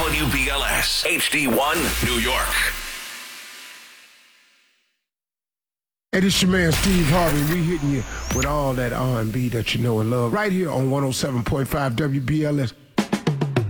WBLS HD1 New York. Hey, this your man Steve Harvey. We hitting you with all that R&B that you know and love right here on 107.5 WBLS.